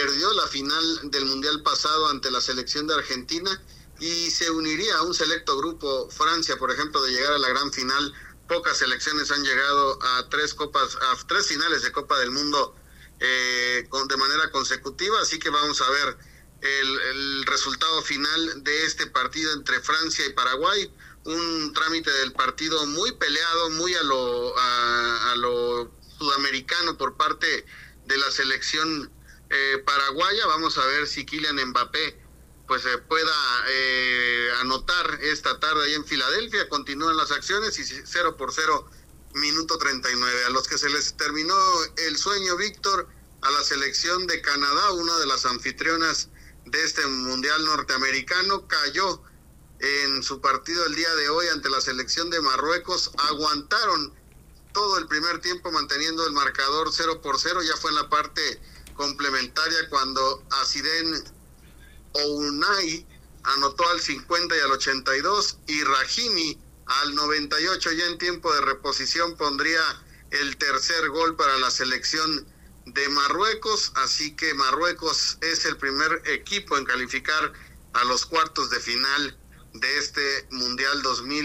perdió la final del Mundial pasado ante la selección de Argentina y se uniría a un selecto grupo. Francia, por ejemplo, de llegar a la gran final. Pocas selecciones han llegado a tres finales de Copa del Mundo de manera consecutiva, así que vamos a ver el resultado final de este partido entre Francia y Paraguay. Un trámite del partido muy peleado, muy a lo sudamericano por parte de la selección paraguaya. Vamos a ver si Kylian Mbappé pues pueda anotar esta tarde ahí en Filadelfia. Continúan las acciones y 0-0, minuto 39. A los que se les terminó el sueño, Víctor, a la selección de Canadá, una de las anfitrionas de este Mundial norteamericano, cayó en su partido el día de hoy ante la selección de Marruecos. Aguantaron todo el primer tiempo manteniendo el marcador 0-0. Ya fue en la parte complementaria cuando Aziden Ounahi anotó al 50 y al 82 y Rahimi al 98 ya en tiempo de reposición pondría el tercer gol para la selección de Marruecos, así que Marruecos es el primer equipo en calificar a los cuartos de final de este Mundial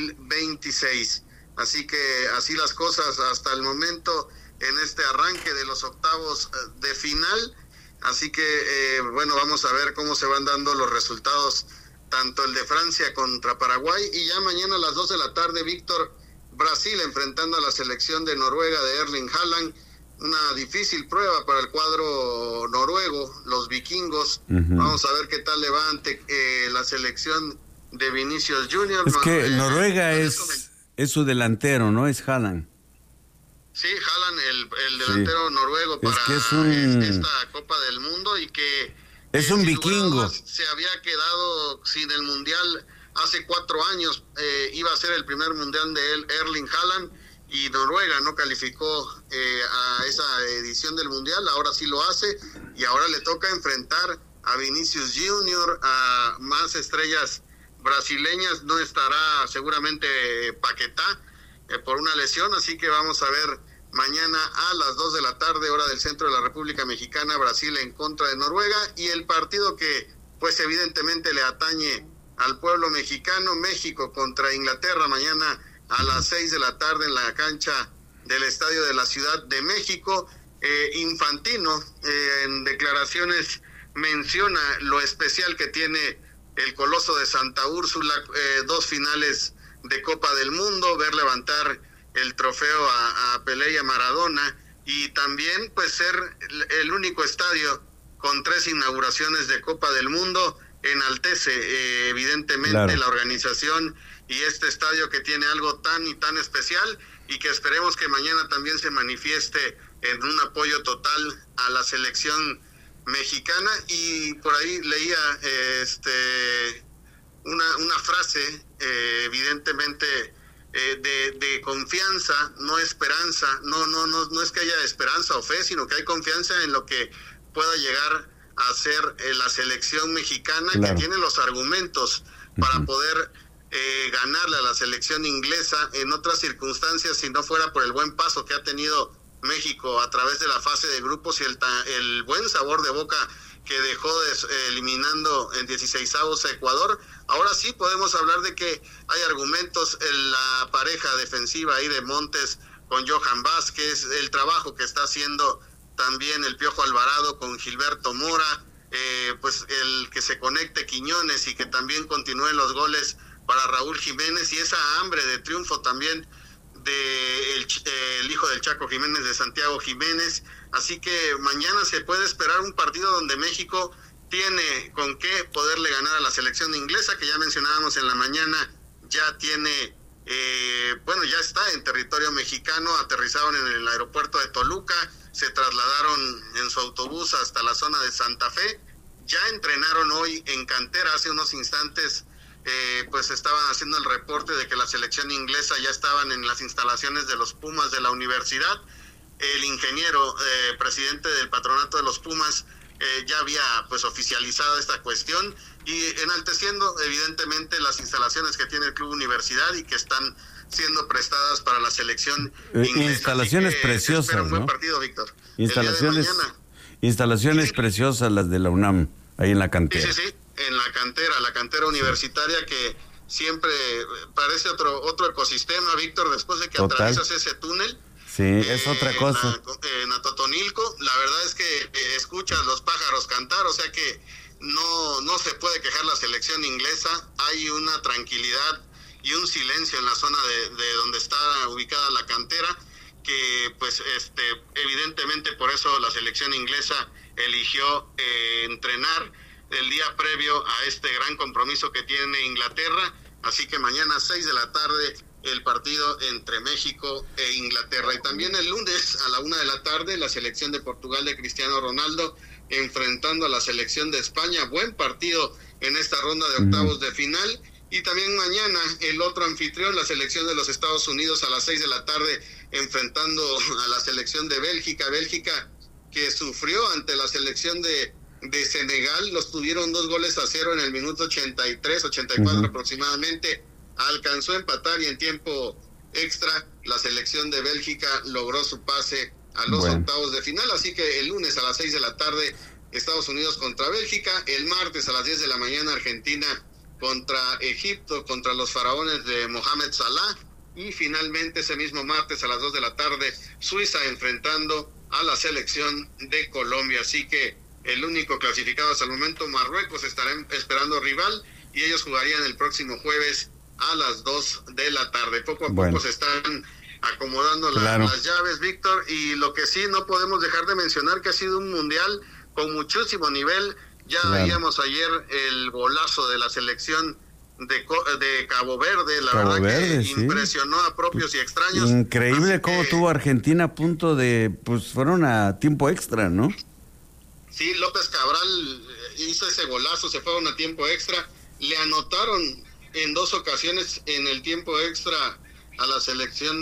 2026. Así que así las cosas hasta el momento en este arranque de los octavos de final. Así que, bueno, vamos a ver cómo se van dando los resultados, tanto el de Francia contra Paraguay, y ya mañana a las 2 de la tarde, Víctor, Brasil enfrentando a la selección de Noruega de Erling Haaland, una difícil prueba para el cuadro noruego, los vikingos. Vamos a ver qué tal le va ante la selección de Vinicius Junior. Es que Noruega es su delantero, ¿no? Es Haaland. Sí, Haaland, el delantero noruego para esta Copa del Mundo, y que es un vikingo. Se había quedado sin el Mundial hace 4 años. Iba a ser el primer Mundial de Erling Haaland y Noruega no calificó a esa edición del Mundial. Ahora sí lo hace y ahora le toca enfrentar a Vinicius Junior, a más estrellas brasileñas. No estará seguramente Paquetá por una lesión, así que vamos a ver mañana a las 2 de la tarde, hora del centro de la República Mexicana, Brasil en contra de Noruega, y el partido que pues evidentemente le atañe al pueblo mexicano, México contra Inglaterra, mañana a las 6 de la tarde en la cancha del Estadio de la Ciudad de México. Infantino en declaraciones menciona lo especial que tiene el Coloso de Santa Úrsula, 2 finales de Copa del Mundo, ver levantar el trofeo a Pelé y a Maradona, y también pues ser el único estadio con 3 inauguraciones de Copa del Mundo. Enaltece evidentemente la organización y este estadio que tiene algo tan y tan especial, y que esperemos que mañana también se manifieste en un apoyo total a la selección mexicana. Y por ahí leía una frase evidentemente de confianza, no esperanza. No es que haya esperanza o fe, sino que hay confianza en lo que pueda llegar a ser la selección mexicana, que tiene los argumentos para poder ganarle a la selección inglesa en otras circunstancias, si no fuera por el buen paso que ha tenido México a través de la fase de grupos y el buen sabor de boca que dejó eliminando en 16avos a Ecuador. Ahora sí podemos hablar de que hay argumentos en la pareja defensiva ahí de Montes con Johan Vázquez, el trabajo que está haciendo también el Piojo Alvarado con Gilberto Mora, pues el que se conecte Quiñones y que también continúen los goles para Raúl Jiménez, y esa hambre de triunfo también de el hijo del Chaco Jiménez, de Santiago Jiménez. Así que mañana se puede esperar un partido donde México tiene con qué poderle ganar a la selección inglesa, que ya mencionábamos en la mañana, ya tiene, ya está en territorio mexicano. Aterrizaron en el aeropuerto de Toluca, se trasladaron en su autobús hasta la zona de Santa Fe, ya entrenaron hoy en cantera. Hace unos instantes pues estaban haciendo el reporte de que la selección inglesa ya estaban en las instalaciones de los Pumas de la universidad. El ingeniero presidente del patronato de los Pumas ya había pues oficializado esta cuestión, y enalteciendo evidentemente las instalaciones que tiene el Club Universidad y que están siendo prestadas para la selección inglesa. Instalaciones preciosas, espero un buen ¿no? partido, Víctor. Instalaciones Instalaciones preciosas las de la UNAM, ahí en la cantera. Sí, en la cantera universitaria que siempre parece otro ecosistema, Víctor, después de que atraviesas ese túnel. Sí, es otra cosa. En Atotonilco, la verdad es que escuchas los pájaros cantar, o sea que no se puede quejar la selección inglesa. Hay una tranquilidad y un silencio en la zona de donde está ubicada la cantera, que pues evidentemente por eso la selección inglesa eligió entrenar el día previo a este gran compromiso que tiene Inglaterra. Así que mañana 6 de la tarde el partido entre México e Inglaterra. Y también el lunes a la 1 de la tarde la selección de Portugal de Cristiano Ronaldo enfrentando a la selección de España. Buen partido en esta ronda de octavos de final. Y también mañana el otro anfitrión, la selección de los Estados Unidos, a las 6 de la tarde enfrentando a la selección de Bélgica. Bélgica que sufrió ante la selección de Senegal, los tuvieron 2-0 en el minuto 83-84 aproximadamente. Alcanzó a empatar y en tiempo extra la selección de Bélgica logró su pase a los octavos de final. Así que el lunes a las 6 de la tarde Estados Unidos contra Bélgica, el martes a las 10 de la mañana Argentina contra Egipto, contra los faraones de Mohamed Salah, y finalmente ese mismo martes a las 2 de la tarde Suiza enfrentando a la selección de Colombia. Así que el único clasificado hasta el momento, Marruecos, estará esperando rival y ellos jugarían el próximo jueves a las 2 de la tarde. Poco a poco se están acomodando las llaves, Víctor, y lo que sí no podemos dejar de mencionar que ha sido un mundial con muchísimo nivel. Ya veíamos ayer el golazo de la selección de Cabo Verde, la verdad que impresionó a propios y extraños. Increíble cómo tuvo Argentina a punto de, pues fueron a tiempo extra, ¿no? Sí, López Cabral hizo ese golazo, se fueron a tiempo extra, le anotaron en 2 ocasiones en el tiempo extra a la selección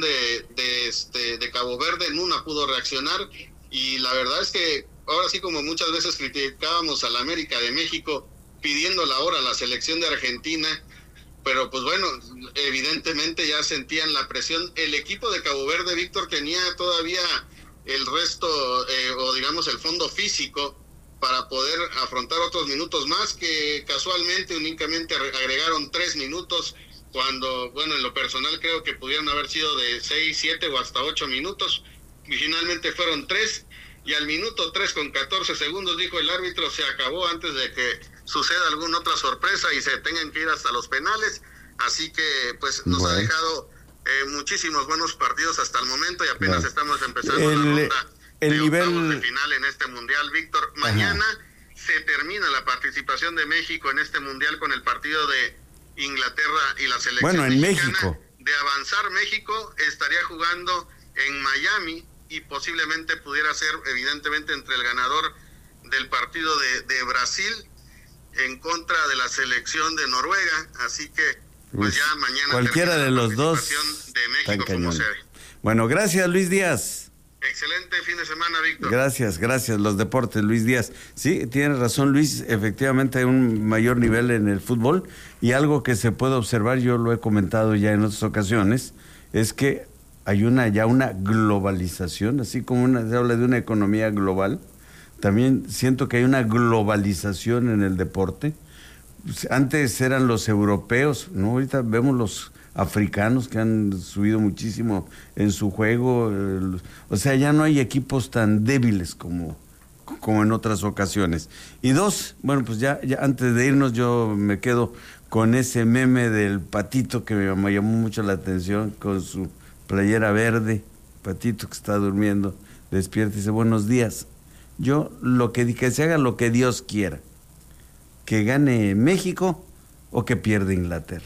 de Cabo Verde, en una pudo reaccionar, y la verdad es que ahora sí, como muchas veces criticábamos a la América de México pidiendo la hora a la selección de Argentina, pero pues bueno, evidentemente ya sentían la presión. El equipo de Cabo Verde, Víctor, tenía todavía el resto o digamos el fondo físico para poder afrontar otros minutos más, que casualmente únicamente agregaron 3 minutos, cuando, bueno, en lo personal creo que pudieron haber sido de 6, 7 o hasta 8 minutos, y finalmente fueron 3, y al minuto 3 con 14 segundos dijo el árbitro, se acabó antes de que suceda alguna otra sorpresa y se tengan que ir hasta los penales. Así que pues nos ha dejado muchísimos buenos partidos hasta el momento, y apenas estamos empezando la ronda de octavos de final en este mundial, Víctor. Mañana se termina la participación de México en este mundial con el partido de Inglaterra y la selección en mexicana. México. De avanzar, México estaría jugando en Miami y posiblemente pudiera ser evidentemente entre el ganador del partido de Brasil en contra de la selección de Noruega. Así que pues ya mañana cualquiera de los dos de México como sede. Bueno, gracias Luis Díaz. Excelente fin de semana, Víctor. Gracias, los deportes, Luis Díaz. Sí, tienes razón, Luis, efectivamente hay un mayor nivel en el fútbol, y algo que se puede observar, yo lo he comentado ya en otras ocasiones, es que hay ya una globalización, así como se habla de una economía global, también siento que hay una globalización en el deporte. Antes eran los europeos, ¿no? Ahorita vemos los africanos que han subido muchísimo en su juego, o sea, ya no hay equipos tan débiles como en otras ocasiones. Y 2, bueno, pues ya antes de irnos yo me quedo con ese meme del patito que me llamó mucho la atención, con su playera verde, patito que está durmiendo, despierta y dice, buenos días, yo que se haga lo que Dios quiera, que gane México o que pierda Inglaterra.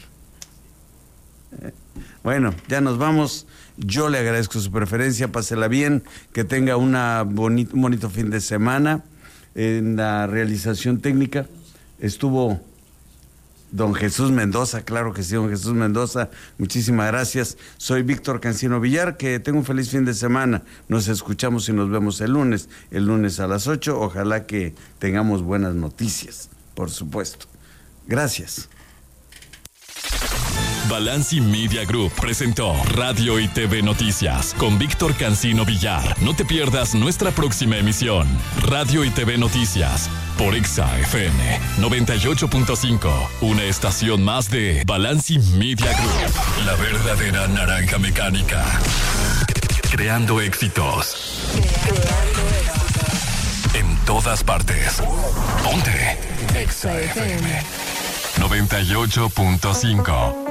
Bueno, ya nos vamos. Yo le agradezco su preferencia, pásela bien, que tenga un bonito fin de semana. En la realización técnica estuvo don Jesús Mendoza, claro que sí, don Jesús Mendoza, muchísimas gracias. Soy Víctor Cancino Villar, que tenga un feliz fin de semana. Nos escuchamos y nos vemos el lunes a las 8, ojalá que tengamos buenas noticias, por supuesto. Gracias. Balanci Media Group presentó Radio y TV Noticias con Víctor Cancino Villar. No te pierdas nuestra próxima emisión. Radio y TV Noticias por Exa FM 98.5. Una estación más de Balanci Media Group. La verdadera naranja mecánica. Creando éxitos. En todas partes. Ponte Exa FM 98.5.